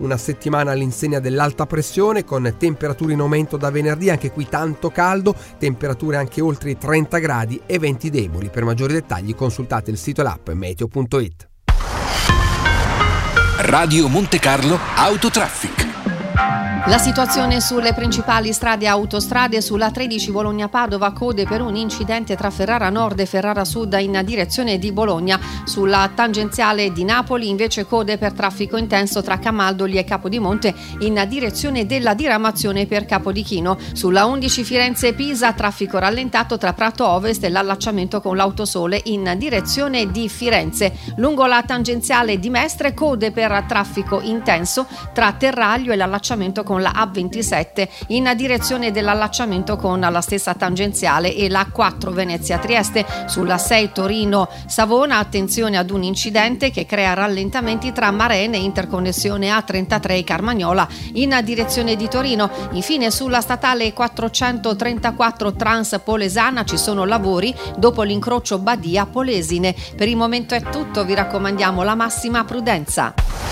una settimana all'insegna dell'alta pressione con temperature in aumento da venerdì, anche qui tanto caldo, temperature anche oltre i 30 gradi e venti deboli. Per maggiori dettagli consultate il sito e l'app meteo.it. Radio Monte Carlo Autotraffic. La situazione sulle principali strade e autostrade: sulla 13 Bologna-Padova, code per un incidente tra Ferrara Nord e Ferrara Sud in direzione di Bologna. Sulla tangenziale di Napoli invece code per traffico intenso tra Camaldoli e Capodimonte in direzione della diramazione per Capodichino. Sulla 11 Firenze-Pisa traffico rallentato tra Prato Ovest e l'allacciamento con l'Autosole in direzione di Firenze. Lungo la tangenziale di Mestre code per traffico intenso tra Terraglio e l'allacciamento con la A27 in direzione dell'allacciamento con la stessa tangenziale e la 4 Venezia-Trieste. Sulla 6 Torino-Savona attenzione ad un incidente che crea rallentamenti tra Marene e interconnessione A33 Carmagnola in direzione di Torino. Infine sulla statale 434 Trans-Polesana ci sono lavori dopo l'incrocio Badia-Polesine. Per il momento è tutto, vi raccomandiamo la massima prudenza.